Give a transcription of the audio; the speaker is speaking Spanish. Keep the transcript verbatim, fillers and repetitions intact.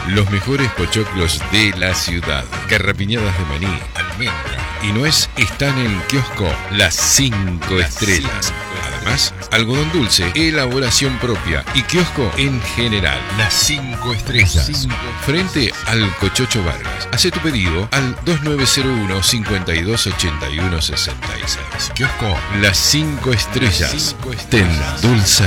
Los mejores pochoclos de la ciudad. Garrapiñadas de maní, almendra y nuez están en Kiosco Las Cinco Estrellas. Además, algodón dulce, elaboración propia y kiosco en general. Las Cinco Estrellas. Frente al Cochocho Vargas. Hacé tu pedido al dos nueve cero uno, cinco dos ocho uno, seis seis. Kiosco Las Cinco Estrellas. Te endulza